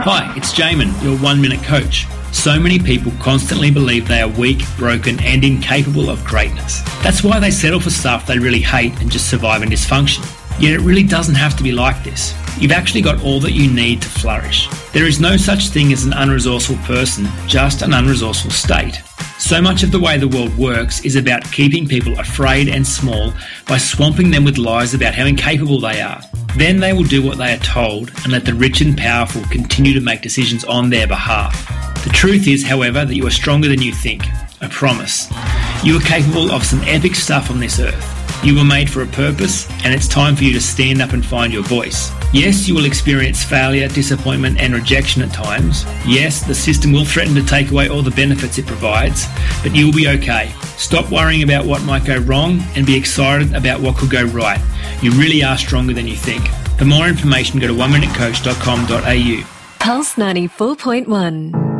Hi, it's Jamin, your 1 Minute Coach. So many people constantly believe they are weak, broken and incapable of greatness. That's why they settle for stuff they really hate and just survive in dysfunction. Yet it really doesn't have to be like this. You've actually got all that you need to flourish. There is no such thing as an unresourceful person, just an unresourceful state. So much of the way the world works is about keeping people afraid and small by swamping them with lies about how incapable they are. Then they will do what they are told and let the rich and powerful continue to make decisions on their behalf. The truth is, however, that you are stronger than you think. I promise. You are capable of some epic stuff on this earth. You were made for a purpose, and it's time for you to stand up and find your voice. Yes, you will experience failure, disappointment and rejection at times. Yes, the system will threaten to take away all the benefits it provides, but you'll be okay. Stop worrying about what might go wrong and be excited about what could go right. You really are stronger than you think. For more information, go to oneminutecoach.com.au. Pulse 94.1.